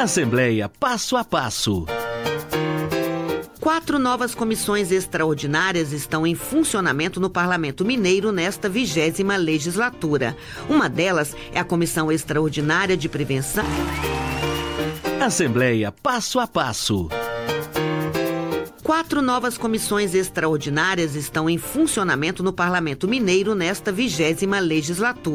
Assembleia Passo a Passo. 4 novas comissões extraordinárias estão em funcionamento no Parlamento Mineiro nesta 20ª legislatura. Uma delas é a Comissão Extraordinária de Prevenção. Assembleia Passo a Passo. 4 novas comissões extraordinárias estão em funcionamento no Parlamento Mineiro nesta 20ª legislatura.